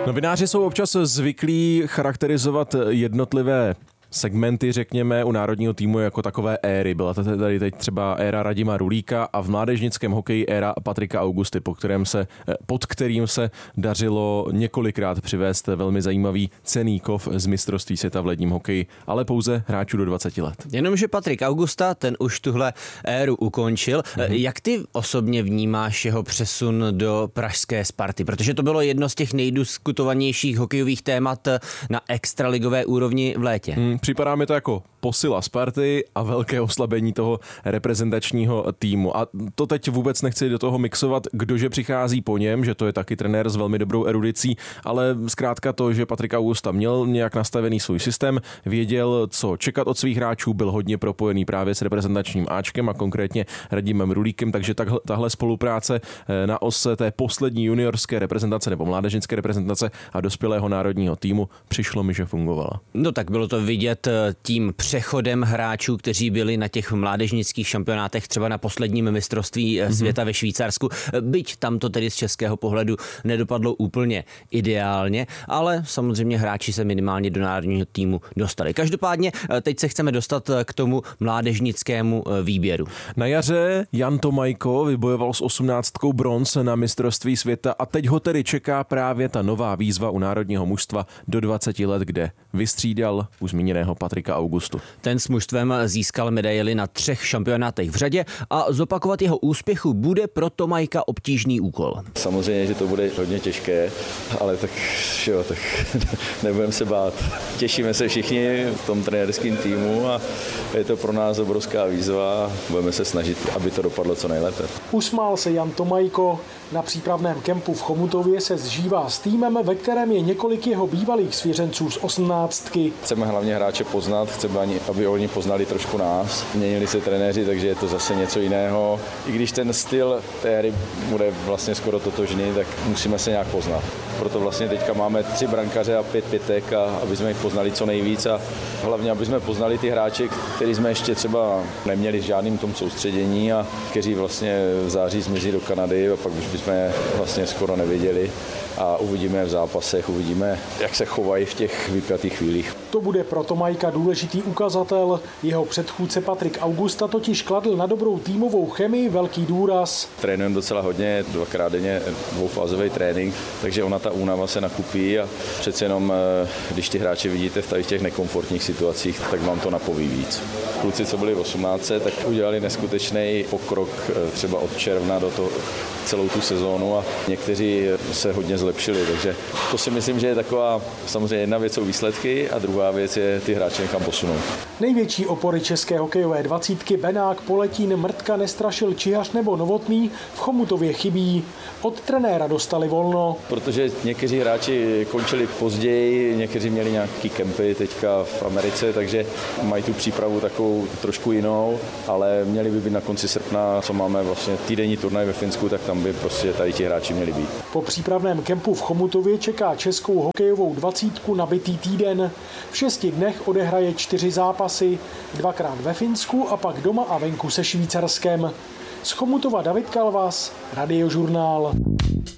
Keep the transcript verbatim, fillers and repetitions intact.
Novináři jsou občas zvyklí charakterizovat jednotlivé segmenty, řekněme, u národního týmu jako takové éry. Byla to tady teď třeba éra Radima Rulíka a v mládežnickém hokeji éra Patrika Augusty, po kterém se, pod kterým se dařilo několikrát přivést velmi zajímavý cenný kov z mistrovství světa v ledním hokeji, ale pouze hráčů do dvaceti let. Jenomže Patrik Augusta, ten už tuhle éru ukončil. Mm-hmm. Jak ty osobně vnímáš jeho přesun do pražské Sparty? Protože to bylo jedno z těch nejdiskutovanějších hokejových témat na extraligové úrovni v létě. Mm. Připadá mi to jako posila Sparty a velké oslabení toho reprezentačního týmu. A to teď vůbec nechci do toho mixovat, kdože přichází po něm, že to je taky trenér s velmi dobrou erudicí, ale zkrátka to, že Patrik Augusta měl nějak nastavený svůj systém, věděl, co čekat od svých hráčů, byl hodně propojený právě s reprezentačním Ačkem a konkrétně Radimem Rulíkem, takže tahle, tahle spolupráce na ose té poslední juniorské reprezentace nebo mládežnické reprezentace a dospělého národního týmu přišlo mi, že fungovala. No tak bylo to vidět tím přechodem hráčů, kteří byli na těch mládežnických šampionátech, třeba na posledním mistrovství mm-hmm. světa ve Švýcarsku. Byť tam to tedy z českého pohledu nedopadlo úplně ideálně, ale samozřejmě hráči se minimálně do národního týmu dostali. Každopádně teď se chceme dostat k tomu mládežnickému výběru. Na jaře Jan Tomajko vybojoval s osmnáctkou bronz na mistrovství světa a teď ho tedy čeká právě ta nová výzva u národního mužstva do dvaceti let, kde vystřídal už zmíněného Patrika Augustu. Ten s mužstvem získal medaili na třech šampionátech v řadě a zopakovat jeho úspěchu bude pro Tomajka obtížný úkol. Samozřejmě, že to bude hodně těžké, ale tak jo, tak nebudeme se bát. Těšíme se všichni v tom trenérském týmu a je to pro nás obrovská výzva a budeme se snažit, aby to dopadlo co nejlépe. Usmál se Jan Tomajko. Na přípravném kempu v Chomutově se zžívá s týmem, ve kterém je několik jeho bývalých svěřenců z osmnáctky. Chceme hlavně hráče poznat, chceme, aby oni poznali trošku nás. Měnili se trenéři, takže je to zase něco jiného. I když ten styl té hry bude vlastně skoro totožný, tak musíme se nějak poznat. Proto vlastně teďka máme tři brankaře a pět pětek, a aby jsme jich poznali co nejvíc a hlavně, aby jsme poznali ty hráče, který jsme ještě třeba neměli v žádným tom soustředění a kteří vlastně v září zmizí do Kanady a pak už bychom je vlastně skoro neviděli a uvidíme v zápasech, uvidíme, jak se chovají v těch vypjatých chvílích. To bude pro Tomajka důležitý ukazatel. Jeho předchůdce Patrik Augusta totiž kladl na dobrou týmovou chemii velký důraz. Trénujeme docela hodně, dvakrát denně dvoufázový trénink, takže ona ta únava se nakupí a přece jenom, když ty hráče vidíte v těch nekomfortních situacích, tak vám to napoví víc. Kluci, co byli v osmnáctce, tak udělali neskutečný pokrok třeba od června do toho celou tu sezónu a někteří se hodně zlepšili, takže to si myslím, že je taková samozřejmě jedna věc jsou výsledky a druhá věc je ty hráče někam posunout. Největší opory české hokejové dvacítky Benák, Poletín, Mrtka, Nestrašil, Čihař nebo Novotný v Chomutově chybí. Od trenéra dostali volno. Protože někteří hráči končili později, někteří měli nějaký kempy teďka v Americe, takže mají tu přípravu takovou trošku jinou, ale měli by být na konci srpna, co máme vlastně týdenní turnaj ve Finsku, tak tam by prostě tady ti hráči měli být. Po přípravném kempu v Chomutově čeká českou hokejovou dvacítku nabitý týden. V šesti dnech odehraje čtyři zápasy, dvakrát ve Finsku a pak doma a venku se Švýcarskem. Z Chomutova David Kalvas, Radiožurnál.